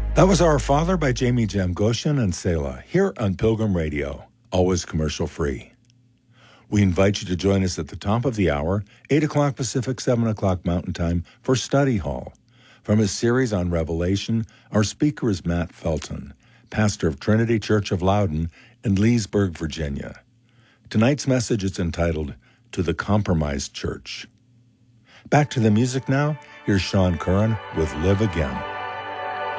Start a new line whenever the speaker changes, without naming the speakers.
That was Our Father by Jamie Jamgoshen and Selah, here on Pilgrim Radio, always commercial-free. We invite you to join us at the top of the hour, 8 o'clock Pacific, 7 o'clock Mountain Time, for Study Hall. From his series on Revelation, our speaker is Matt Felton, pastor of Trinity Church of Loudon in Leesburg, Virginia. Tonight's message is entitled, To the Compromised Church. Back to the music now. Here's Sean Curran with Live Again.